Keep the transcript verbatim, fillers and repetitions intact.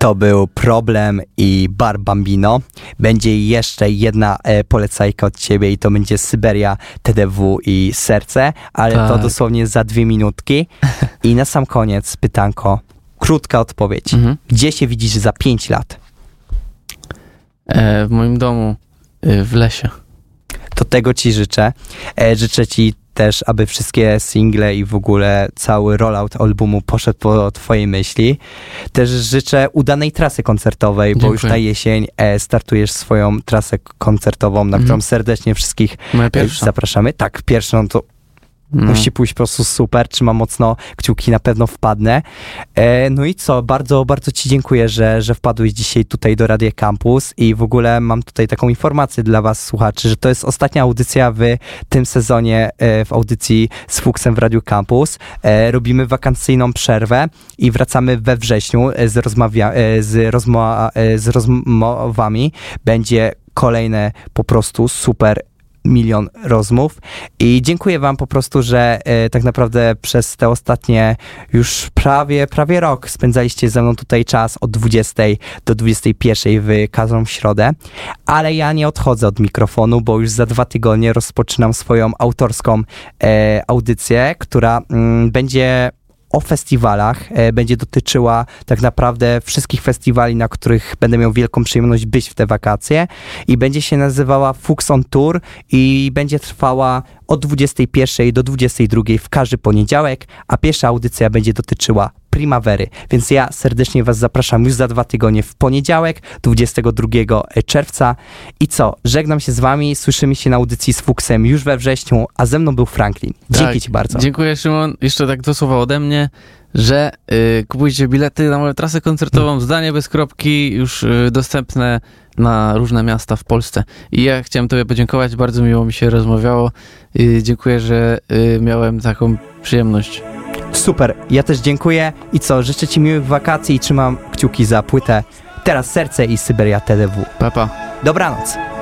To był Problem i Bar Bambino. Będzie jeszcze jedna e, polecajka od ciebie i to będzie Syberia, T D W i Serce, ale tak. To dosłownie za dwie minutki. I na sam koniec pytanko, krótka odpowiedź. Mhm. Gdzie się widzisz za pięć lat? E, w moim domu, e, w lesie. To tego ci życzę. E, życzę ci też, aby wszystkie single i w ogóle cały rollout albumu poszedł po twojej myśli. Też życzę udanej trasy koncertowej, Dziękuję. Bo już na jesień e, startujesz swoją trasę koncertową, na mm. którą serdecznie wszystkich e, zapraszamy. Tak, pierwszą to No. musi pójść po prostu super, trzymam mocno kciuki, na pewno wpadnę. E, no i co, bardzo, bardzo ci dziękuję, że, że wpadłeś dzisiaj tutaj do Radia Campus i w ogóle mam tutaj taką informację dla was, słuchaczy, że to jest ostatnia audycja w tym sezonie e, w audycji z Fuksem w Radiu Campus. E, robimy wakacyjną przerwę i wracamy we wrześniu z, rozmawia- e, z, rozmo- e, z rozmowami. Będzie kolejne po prostu super milion rozmów i dziękuję wam po prostu, że e, tak naprawdę przez te ostatnie już prawie, prawie rok spędzaliście ze mną tutaj czas od dwudziestej do dwudziestej pierwszej w każdą środę, ale ja nie odchodzę od mikrofonu, bo już za dwa tygodnie rozpoczynam swoją autorską e, audycję, która mm, będzie o festiwalach, e, będzie dotyczyła tak naprawdę wszystkich festiwali, na których będę miał wielką przyjemność być w te wakacje i będzie się nazywała Fuks on Tour i będzie trwała od dwudziestej pierwszej do dwudziestej drugiej w każdy poniedziałek, a pierwsza audycja będzie dotyczyła Primavery, więc ja serdecznie was zapraszam już za dwa tygodnie w poniedziałek, dwudziestego drugiego czerwca i co, żegnam się z wami, słyszymy się na audycji z Fuksem już we wrześniu, a ze mną był Franklin. Dzięki tak, ci bardzo. Dziękuję, Szymon. Jeszcze tak do słowa ode mnie, że y, kupujcie bilety na moją trasę koncertową, hmm. zdanie bez kropki, już y, dostępne na różne miasta w Polsce. I ja chciałem tobie podziękować, bardzo miło mi się rozmawiało. Y, dziękuję, że y, miałem taką przyjemność. Super, ja też dziękuję i co, życzę ci miłych wakacji i trzymam kciuki za płytę Teraz Serce i Syberia T D W. Pa, pa. Dobranoc.